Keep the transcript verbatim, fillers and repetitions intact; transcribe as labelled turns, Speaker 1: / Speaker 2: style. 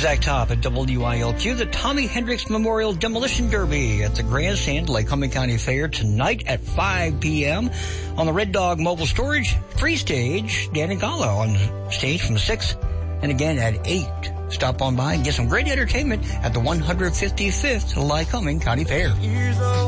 Speaker 1: Zach Top at W I L Q, the Tommy Hendricks Memorial Demolition Derby at the Grandstand, Lycoming County Fair tonight at five p.m. On the Red Dog Mobile Storage, free stage, Dan and Gala on stage from six and again at eight. Stop on by and get some great entertainment at the one hundred fifty-fifth Lycoming County Fair.